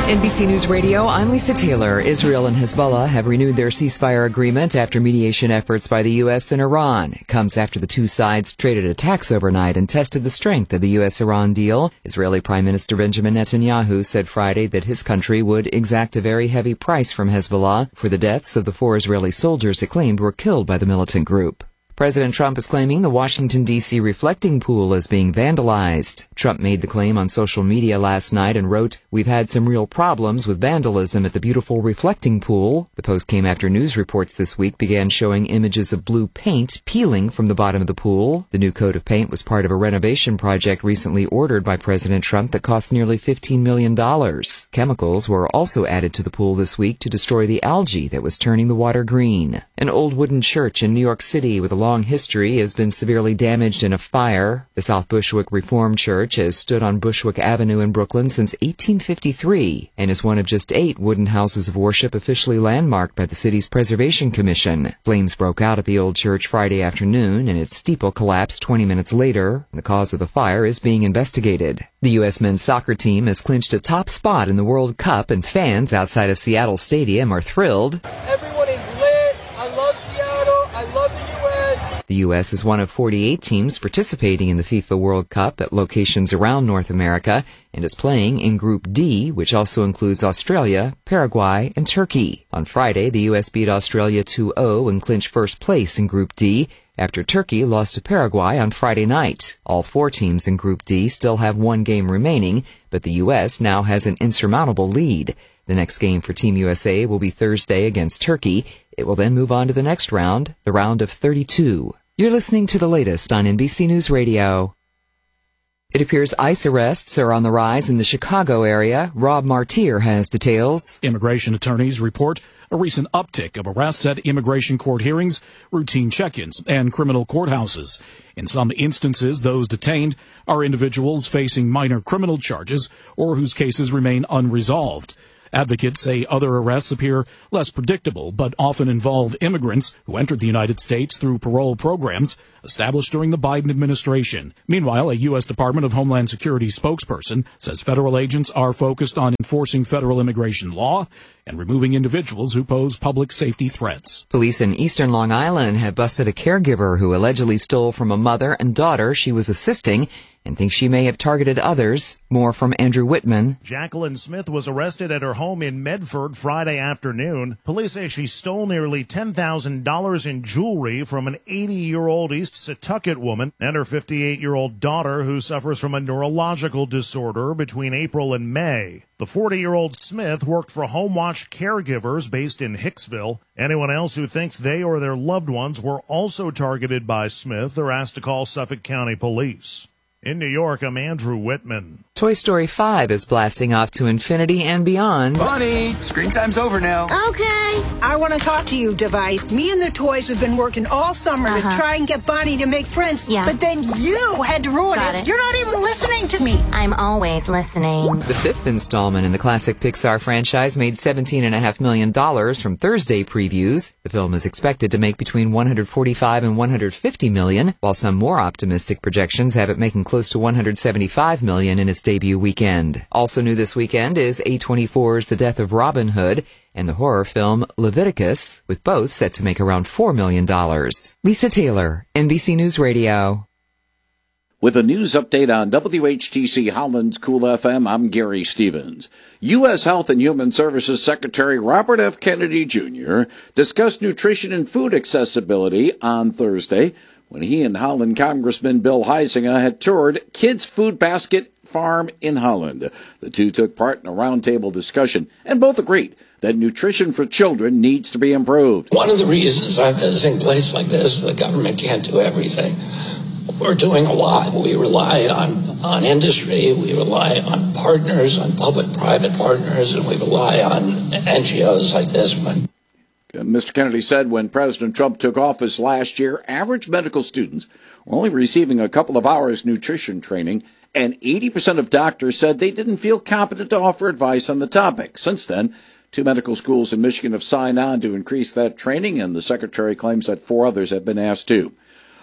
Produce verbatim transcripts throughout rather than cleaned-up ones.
N B C News Radio, I'm Lisa Taylor. Israel and Hezbollah have renewed their ceasefire agreement after mediation efforts by the U S and Iran. It comes after the two sides traded attacks overnight and tested the strength of the U S Iran deal. Israeli Prime Minister Benjamin Netanyahu said Friday that his country would exact a very heavy price from Hezbollah for the deaths of the four Israeli soldiers it claimed were killed by the militant group. President Trump is claiming the Washington, D C reflecting pool is being vandalized. Trump made the claim on social media last night and wrote, "We've had some real problems with vandalism at the beautiful reflecting pool." The post came after news reports this week began showing images of blue paint peeling from the bottom of the pool. The new coat of paint was part of a renovation project recently ordered by President Trump that cost nearly fifteen million dollars. Chemicals were also added to the pool this week to destroy the algae that was turning the water green. An old wooden church in New York City with a long history has been severely damaged in a fire. The South Bushwick Reformed Church has stood on Bushwick Avenue in Brooklyn since eighteen fifty-three and is one of just eight wooden houses of worship officially landmarked by the city's Preservation Commission. Flames broke out at the old church Friday afternoon and its steeple collapsed twenty minutes later. The cause of the fire is being investigated. The U S men's soccer team has clinched a top spot in the World Cup and fans outside of Seattle Stadium are thrilled. Everyone is lit. I love Seattle. I love the U S. The U S is one of forty-eight teams participating in the FIFA World Cup at locations around North America and is playing in Group D, which also includes Australia, Paraguay, and Turkey. On Friday, the U S beat Australia two oh and clinched first place in Group D after Turkey lost to Paraguay on Friday night. All four teams in Group D still have one game remaining, but the U S now has an insurmountable lead. The next game for Team U S A will be Thursday against Turkey. It will then move on to the next round, the round of thirty-two. You're listening to the latest on N B C News Radio. It appears ICE arrests are on the rise in the Chicago area. Rob Martier has details. Immigration attorneys report a recent uptick of arrests at immigration court hearings, routine check-ins, and criminal courthouses. In some instances, those detained are individuals facing minor criminal charges or whose cases remain unresolved. Advocates say other arrests appear less predictable, but often involve immigrants who entered the United States through parole programs established during the Biden administration. Meanwhile, a U S Department of Homeland Security spokesperson says federal agents are focused on enforcing federal immigration law and removing individuals who pose public safety threats. Police in eastern Long Island have busted a caregiver who allegedly stole from a mother and daughter she was assisting and thinks she may have targeted others. More from Andrew Whitman. Jacqueline Smith was arrested at her home in Medford Friday afternoon. Police say she stole nearly ten thousand dollars in jewelry from an eighty-year-old East Setauket woman and her fifty-eight-year-old daughter who suffers from a neurological disorder between April and May. The forty-year-old Smith worked for Home Watch Caregivers based in Hicksville. Anyone else who thinks they or their loved ones were also targeted by Smith are asked to call Suffolk County Police. In New York, I'm Andrew Whitman. Toy Story five is blasting off to infinity and beyond. Bunny, screen time's over now. Okay. I want to talk to you, Device. Me and the toys have been working all summer uh-huh. to try and get Bonnie to make friends. Yeah. But then you had to ruin it. it. You're not even listening to me. I'm always listening. The fifth installment in the classic Pixar franchise made seventeen point five million dollars from Thursday previews. The film is expected to make between one hundred forty-five and one hundred fifty million, while some more optimistic projections have it making close to one hundred seventy-five million in its debut weekend. Also new this weekend is A twenty-four's The Death of Robin Hood and the horror film Leviticus, with both set to make around four million dollars. Lisa Taylor, N B C News Radio. With a news update on W H T C Holland's Cool F M, I'm Gary Stevens. U S Health and Human Services Secretary Robert F. Kennedy Junior discussed nutrition and food accessibility on Thursday when he and Holland Congressman Bill Huizenga had toured Kids Food Basket Farm in Holland. The two took part in a roundtable discussion and both agreed that nutrition for children needs to be improved. One of the reasons I'm visiting a place like this, the government can't do everything. We're doing a lot. We rely on, on industry, we rely on partners, on public-private partners, and we rely on N G Os like this one. Mister Kennedy said when President Trump took office last year, average medical students were only receiving a couple of hours nutrition training, and eighty percent of doctors said they didn't feel competent to offer advice on the topic. Since then, two medical schools in Michigan have signed on to increase that training, and the secretary claims that four others have been asked to.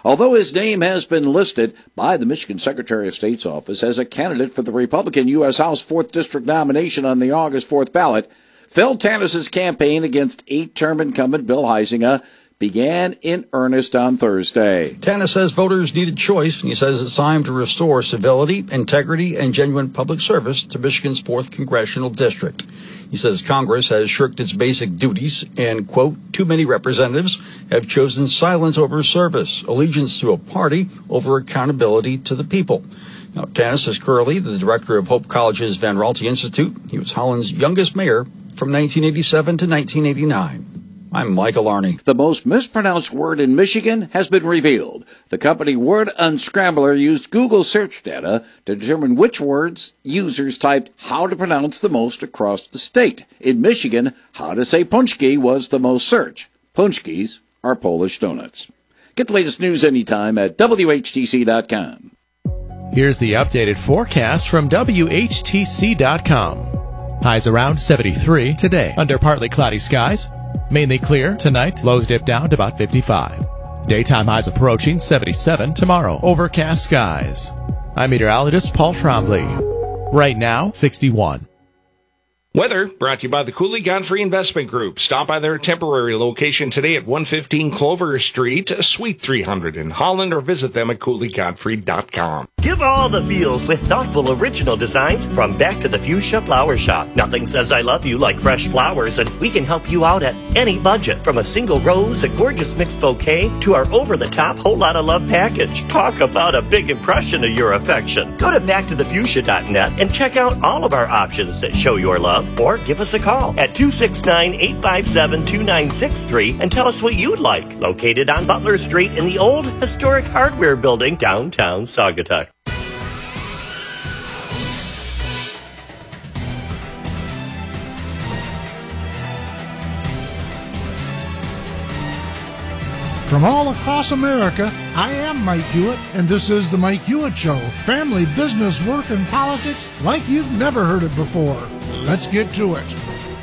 Although his name has been listed by the Michigan Secretary of State's office as a candidate for the Republican U S House fourth District nomination on the August fourth ballot, Phil Tanis's campaign against eight-term incumbent Bill Huizenga began in earnest on Thursday. Tanis says voters need a choice, and he says it's time to restore civility, integrity, and genuine public service to Michigan's fourth Congressional District. He says Congress has shirked its basic duties and, quote, too many representatives have chosen silence over service, allegiance to a party over accountability to the people. Now, Tanis is currently the director of Hope College's Van Raalte Institute. He was Holland's youngest mayor from nineteen eighty-seven to nineteen eighty-nine. I'm Michael Arney. The most mispronounced word in Michigan has been revealed. The company Word Unscrambler used Google search data to determine which words users typed how to pronounce the most across the state. In Michigan, how to say punchki was the most searched. Punchkis are Polish donuts. Get the latest news anytime at W H T C dot com. Here's the updated forecast from W H T C dot com. Highs around seventy-three today under partly cloudy skies. Mainly clear tonight, lows dip down to about fifty-five. Daytime highs approaching seventy-seven tomorrow, overcast skies. I'm meteorologist Paul Trombley. Right now, sixty-one. Weather brought to you by the Cooley Godfrey Investment Group. Stop by their temporary location today at one fifteen Clover Street, Suite three hundred in Holland, or visit them at cooley godfrey dot com. Give all the feels with thoughtful original designs from Back to the Fuchsia Flower Shop. Nothing says I love you like fresh flowers, and we can help you out at any budget. From a single rose, a gorgeous mixed bouquet, to our over-the-top whole lot of love package. Talk about a big impression of your affection. Go to back to the fuchsia dot net and check out all of our options that show your love. Or give us a call at two six nine, eight five seven, two nine six three and tell us what you'd like. Located on Butler Street in the old historic hardware building downtown Saugatuck. From all across America, I am Mike Hewitt, and this is The Mike Hewitt Show. Family, business, work, and politics like you've never heard it before. Let's get to it.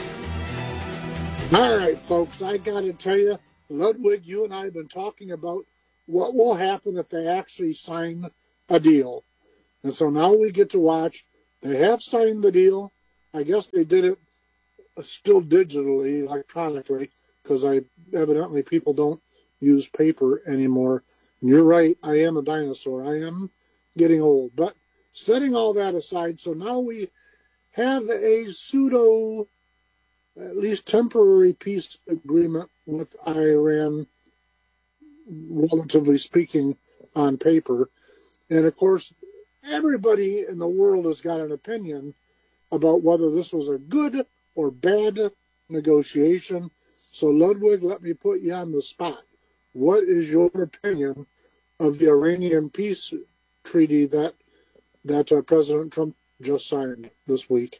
All right, folks, I got to tell you, Ludwig, you and I have been talking about what will happen if they actually sign a deal. And so now we get to watch. They have signed the deal. I guess they did it still digitally, electronically, because I evidently people don't use paper anymore. And you're right, I am a dinosaur. I am getting old. But setting all that aside, so now we have a pseudo, at least temporary peace agreement with Iran, relatively speaking, on paper. And of course, everybody in the world has got an opinion about whether this was a good or bad negotiation. So Ludwig, let me put you on the spot. What is your opinion of the Iranian peace treaty that that uh, President Trump just signed this week?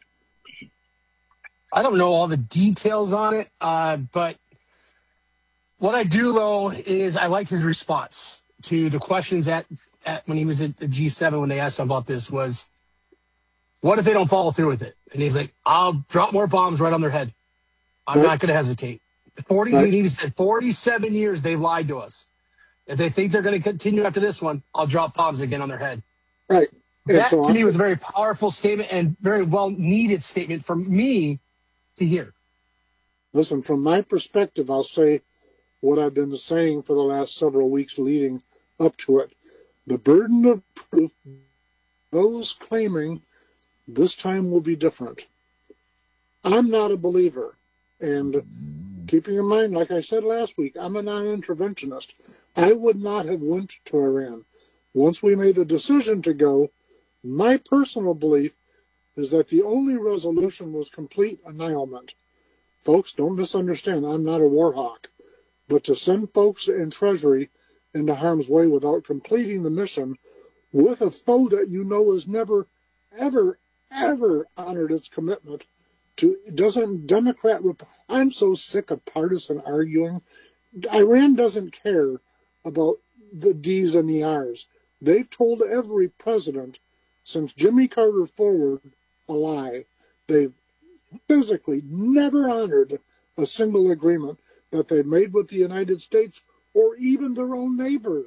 I don't know all the details on it, uh, but what I do know is I like his response to the questions at, at when he was at the G seven when they asked him about this was, what if they don't follow through with it? And he's like, I'll drop more bombs right on their head. I'm right. not going to hesitate. forty, right. He said forty-seven years they've lied to us. If they think they're going to continue after this one, I'll drop bombs again on their head. Right. And that, so to me, was a very powerful statement and very well-needed statement for me to hear. Listen, from my perspective, I'll say what I've been saying for the last several weeks leading up to it. The burden of proof, those claiming this time will be different. I'm not a believer. And keeping in mind, like I said last week, I'm a non-interventionist. I would not have went to Iran. Once we made the decision to go, my personal belief is that the only resolution was complete annihilament. Folks, don't misunderstand. I'm not a war hawk. But to send folks in Treasury into harm's way without completing the mission with a foe that you know has never, ever, ever honored its commitment to, doesn't Democrat, I'm so sick of partisan arguing. Iran doesn't care about the D's and the R's. They've told every president since Jimmy Carter forward a lie. They've physically never honored a single agreement that they made with the United States or even their own neighbors.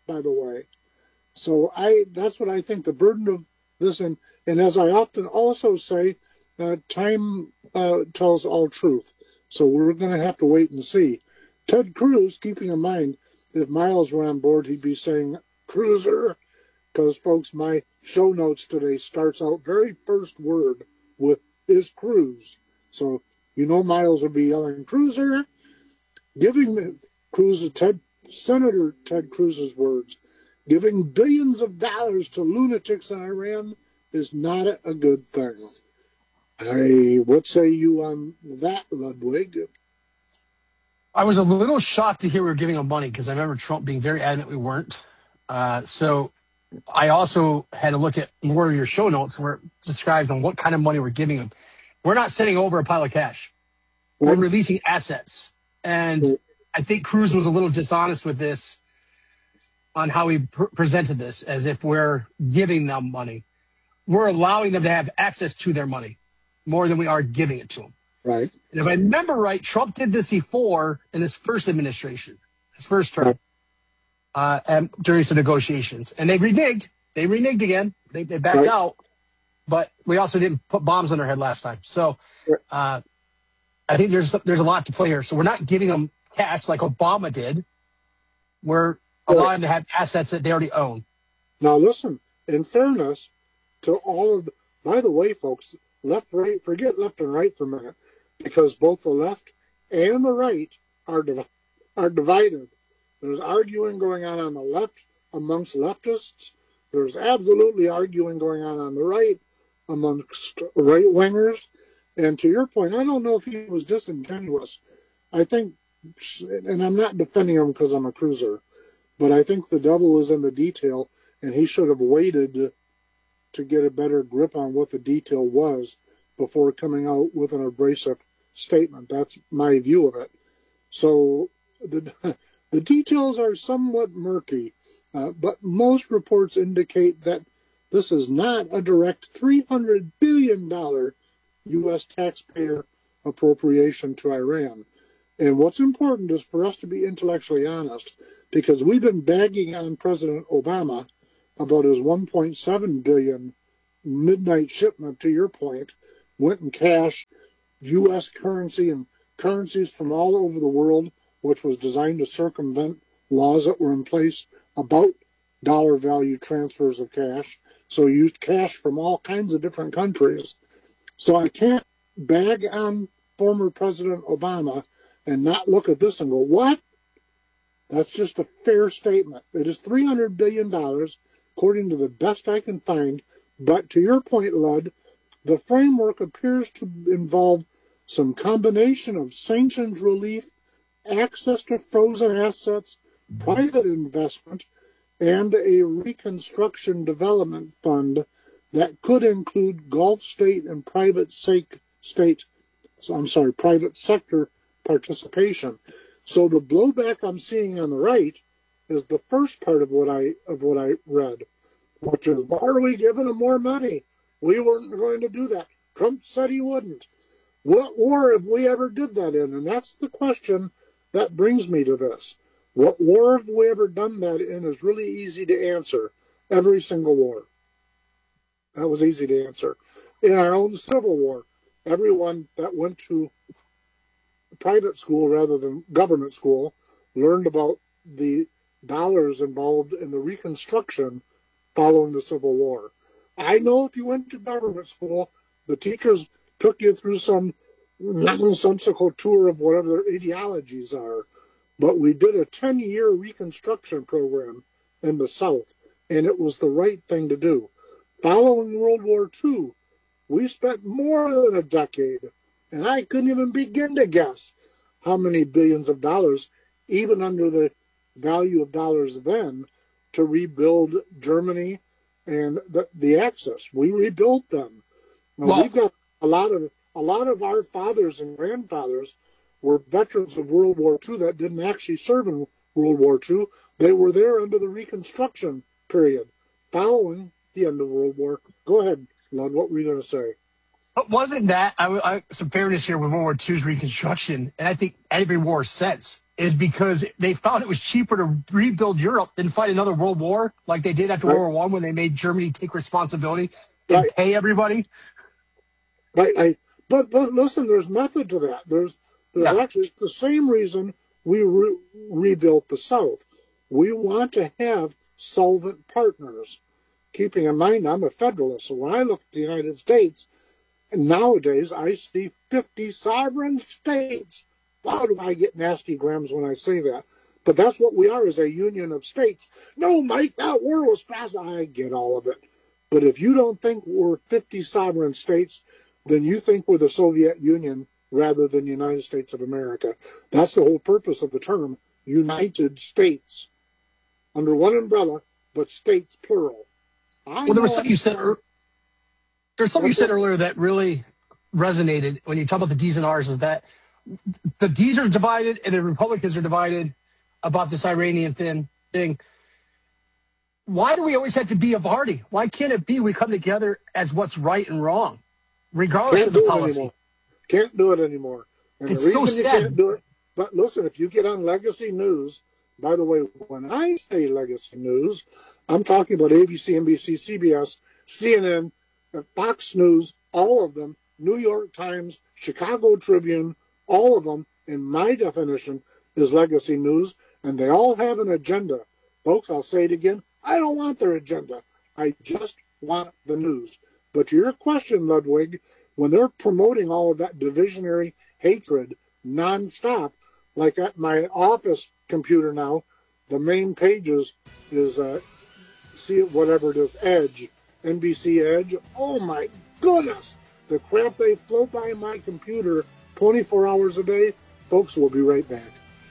by the way. So I that's what I think the burden of this, and, and as I often also say, uh, time uh, tells all truth. So we're going to have to wait and see. Ted Cruz, keeping in mind, if Miles were on board, he'd be saying cruiser, because, folks, my show notes today starts out very first word with is Cruz. So you know Miles would be yelling cruiser, giving Cruz, Ted, Senator Ted Cruz's words, giving billions of dollars to lunatics in Iran is not a good thing. I, what say you on that, Ludwig? I was a little shocked to hear we were giving them money because I remember Trump being very adamant we weren't. Uh, so I also had to look at more of your show notes where it describes on what kind of money we're giving them. We're not sending over a pile of cash. We're releasing assets. And I think Cruz was a little dishonest with this on how he pr- presented this, as if we're giving them money. We're allowing them to have access to their money more than we are giving it to them. Right. And if I remember right, Trump did this before in his first administration, his first term, uh, and during some negotiations. And they reneged. They reneged again. They, they backed right. out. But we also didn't put bombs on their head last time. So uh, I think there's there's a lot to play here. So we're not giving them cash like Obama did. We're allowing them to have assets that they already own. Now, listen, in fairness to all of the, by the way, folks, left, right, forget left and right for a minute, because both the left and the right are, div- are divided. There's arguing going on on the left amongst leftists. There's absolutely arguing going on on the right amongst right-wingers. And to your point, I don't know if he was disingenuous. I think, and I'm not defending him because I'm a cruiser, but I think the devil is in the detail, and he should have waited to, to get a better grip on what the detail was before coming out with an abrasive statement. That's my view of it. So the the details are somewhat murky, uh, but most reports indicate that this is not a direct three hundred billion dollars U S taxpayer appropriation to Iran. And what's important is for us to be intellectually honest, because we've been bagging on President Obama about his one point seven billion dollars midnight shipment, to your point, went in cash, U S currency and currencies from all over the world, which was designed to circumvent laws that were in place about dollar value transfers of cash. So you used cash from all kinds of different countries. So I can't bag on former President Obama and not look at this and go, what? That's just a fair statement. It is three hundred billion dollars, according to the best I can find. But to your point, Lud, the framework appears to involve some combination of sanctions relief, access to frozen assets, private investment, and a reconstruction development fund that could include Gulf state and private state, so I'm sorry, private sector participation. So the blowback I'm seeing on the right is the first part of what I of what I read, which is, why are we giving them more money? We weren't going to do that. Trump said he wouldn't. What war have we ever did that in? And that's the question that brings me to this. What war have we ever done that in is really easy to answer. Every single war. That was easy to answer. In our own Civil War, everyone that went to private school rather than government school learned about the dollars involved in the Reconstruction following the Civil War. I know if you went to government school, the teachers took you through some nonsensical tour of whatever their ideologies are. But we did a ten-year Reconstruction program in the South, and it was the right thing to do. Following World War Two, we spent more than a decade, and I couldn't even begin to guess how many billions of dollars, even under the value of dollars then, to rebuild Germany and the, the Axis. We rebuilt them. Now, well, we've got a lot of a lot of our fathers and grandfathers were veterans of World War Two that didn't actually serve in World War Two. They were there under the Reconstruction period, following the end of World War. Go ahead, Lud, what were you going to say? But wasn't that, I, I, some fairness here with World War Two's Reconstruction, and I think every war since is because they found it was cheaper to rebuild Europe than fight another world war like they did after right. World War One when they made Germany take responsibility and right. pay everybody. Right. I, but but listen, there's method to that. There's there's yeah. actually it's the same reason we re- rebuilt the South. We want to have solvent partners. Keeping in mind, I'm a federalist, so when I look at the United States, nowadays I see fifty sovereign states. Wow, do I get nasty grams when I say that? But that's what we are, as a union of states. No, Mike, that war was fast. I get all of it. But if you don't think we're fifty sovereign states, then you think we're the Soviet Union rather than United States of America. That's the whole purpose of the term United States. Under one umbrella, but states plural. I well, there was something you said. Er- there's something you said earlier that really resonated when you talk about the D's and R's. Is that the D's are divided and the Republicans are divided about this Iranian thing. thing. Why do we always have to be a party? Why can't it be we come together as what's right and wrong, regardless can't of the policy? Anymore. Can't do it anymore. And it's the reason so you sad. Can't do it, but listen, if you get on Legacy News, by the way, when I say Legacy News, I'm talking about A B C, N B C, C B S, C N N, Fox News, all of them, New York Times, Chicago Tribune, all of them, in my definition, is Legacy News, and they all have an agenda. Folks, I'll say it again, I don't want their agenda. I just want the news. But to your question, Ludwig, when they're promoting all of that divisionary hatred nonstop, like at my office computer now, the main pages is, uh, see whatever it is, Edge, N B C Edge. Oh my goodness! The crap they float by my computer twenty-four hours a day. Folks, we'll be right back.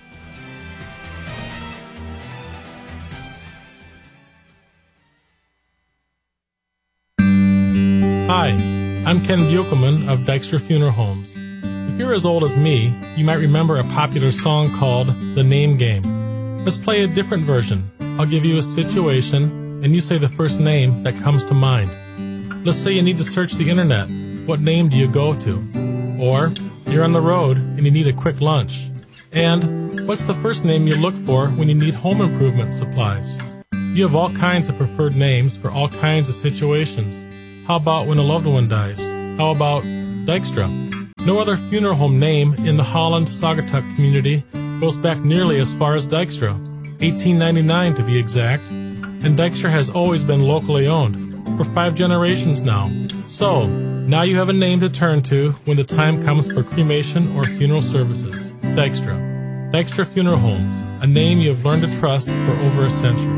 Hi, I'm Ken Buchelman of Dykstra Funeral Homes. If you're as old as me, you might remember a popular song called The Name Game. Let's play a different version. I'll give you a situation, and you say the first name that comes to mind. Let's say you need to search the internet. What name do you go to? Or you're on the road and you need a quick lunch. And what's the first name you look for when you need home improvement supplies? You have all kinds of preferred names for all kinds of situations. How about when a loved one dies? How about Dykstra? No other funeral home name in the Holland-Saugatuck community goes back nearly as far as Dykstra, eighteen ninety-nine to be exact, and Dykstra has always been locally owned, for five generations now. So, now you have a name to turn to when the time comes for cremation or funeral services. Dykstra. Dykstra Funeral Homes, a name you have learned to trust for over a century.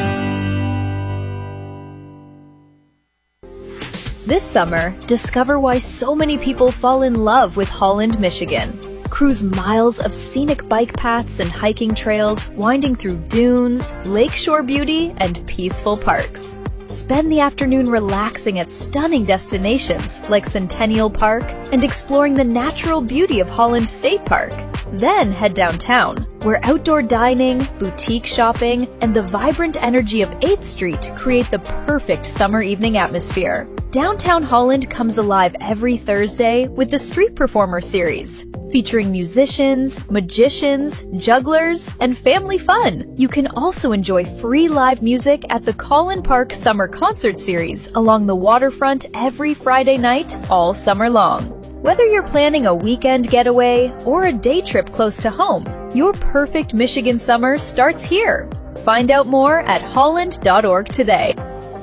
This summer, discover why so many people fall in love with Holland, Michigan. Cruise miles of scenic bike paths and hiking trails, winding through dunes, lakeshore beauty, and peaceful parks. Spend the afternoon relaxing at stunning destinations like Centennial Park and exploring the natural beauty of Holland State Park. Then head downtown, where outdoor dining, boutique shopping, and the vibrant energy of eighth Street create the perfect summer evening atmosphere. Downtown Holland comes alive every Thursday with the Street Performer series, featuring musicians, magicians, jugglers, and family fun. You can also enjoy free live music at the Collin Park Summer Concert Series along the waterfront every Friday night, all summer long. Whether you're planning a weekend getaway or a day trip close to home, your perfect Michigan summer starts here. Find out more at holland dot org today.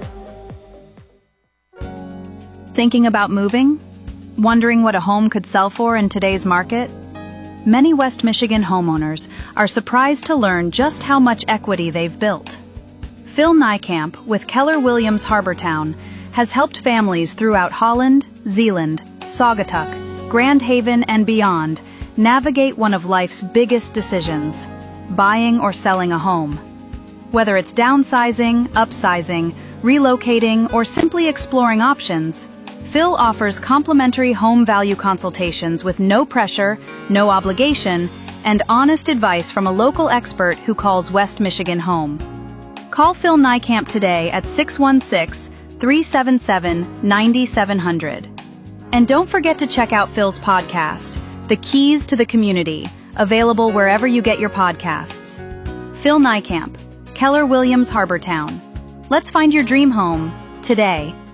Thinking about moving? Wondering what a home could sell for in today's market? Many West Michigan homeowners are surprised to learn just how much equity they've built. Phil Niekamp with Keller Williams Harbortown has helped families throughout Holland, Zeeland, Saugatuck, Grand Haven, and beyond navigate one of life's biggest decisions, buying or selling a home. Whether it's downsizing, upsizing, relocating, or simply exploring options, Phil offers complimentary home value consultations with no pressure, no obligation, and honest advice from a local expert who calls West Michigan home. Call Phil Niekamp today at six one six, three seven seven, nine seven zero zero. And don't forget to check out Phil's podcast, The Keys to the Community, available wherever you get your podcasts. Phil Niekamp, Keller Williams Harbortown. Let's find your dream home today.